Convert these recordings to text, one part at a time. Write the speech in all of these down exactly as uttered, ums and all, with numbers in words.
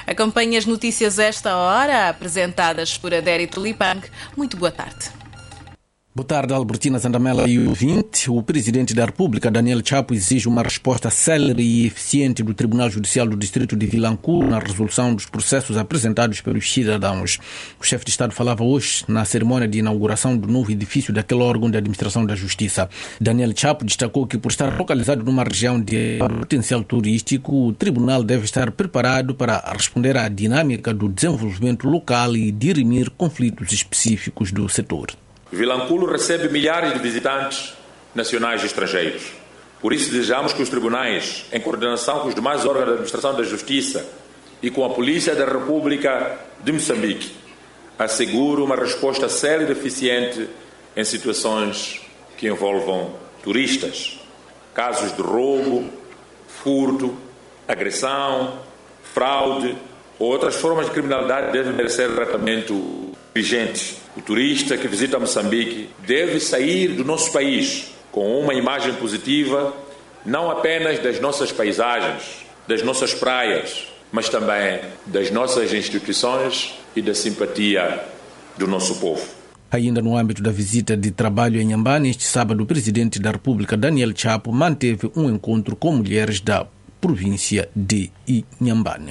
Acompanhe as notícias esta hora, apresentadas por Adério Tulipang. Muito boa tarde. Boa tarde, Albertina Zandamela e ouvinte. O Presidente da República, Daniel Chapo, exige uma resposta célere e eficiente do Tribunal Judicial do Distrito de Vilanculo na resolução dos processos apresentados pelos cidadãos. O chefe de Estado falava hoje na cerimônia de inauguração do novo edifício daquele órgão de administração da Justiça. Daniel Chapo destacou que, por estar localizado numa região de potencial turístico, o Tribunal deve estar preparado para responder à dinâmica do desenvolvimento local e dirimir conflitos específicos do setor. Vilanculo recebe milhares de visitantes nacionais e estrangeiros. Por isso, desejamos que os tribunais, em coordenação com os demais órgãos da administração da Justiça e com a Polícia da República de Moçambique, assegurem uma resposta célere e eficiente em situações que envolvam turistas. Casos de roubo, furto, agressão, fraude ou outras formas de criminalidade devem merecer tratamento vigente. O turista que visita Moçambique deve sair do nosso país com uma imagem positiva, não apenas das nossas paisagens, das nossas praias, mas também das nossas instituições e da simpatia do nosso povo. Ainda no âmbito da visita de trabalho em Inhambane, este sábado, o Presidente da República, Daniel Chapo, manteve um encontro com mulheres da província de Inhambane.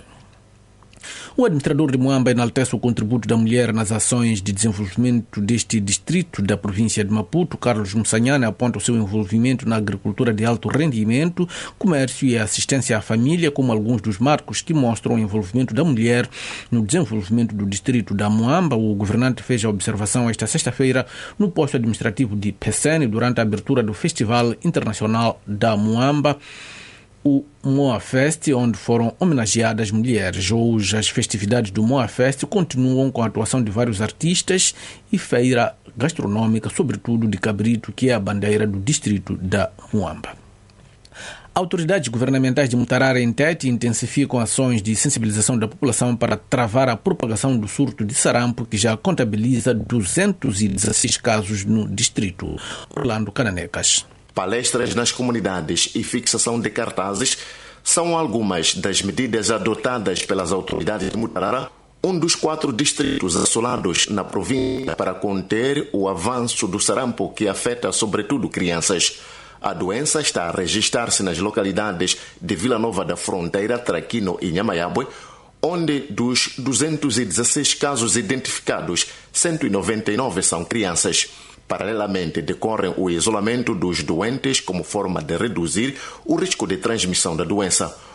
O administrador de Moamba enaltece o contributo da mulher nas ações de desenvolvimento deste distrito da província de Maputo. Carlos Moçanhana aponta o seu envolvimento na agricultura de alto rendimento, comércio e assistência à família como alguns dos marcos que mostram o envolvimento da mulher no desenvolvimento do distrito da Moamba. O governante fez a observação esta sexta-feira no posto administrativo de Pecene durante a abertura do Festival Internacional da Moamba, o Moa Fest, onde foram homenageadas mulheres. Hoje, as festividades do Moa Fest continuam com a atuação de vários artistas e feira gastronômica, sobretudo de cabrito, que é a bandeira do distrito da Moamba. Autoridades governamentais de Mutarara e Tete intensificam ações de sensibilização da população para travar a propagação do surto de sarampo, que já contabiliza duzentos e dezesseis casos no distrito. Orlando Cananecas. Palestras nas comunidades e fixação de cartazes são algumas das medidas adotadas pelas autoridades de Mutarara, um dos quatro distritos assolados na província, para conter o avanço do sarampo que afeta sobretudo crianças. A doença está a registrar-se nas localidades de Vila Nova da Fronteira, Traquino e Nhamayabwe, onde dos duzentos e dezesseis casos identificados, cento e noventa e nove são crianças. Paralelamente, decorre o isolamento dos doentes como forma de reduzir o risco de transmissão da doença.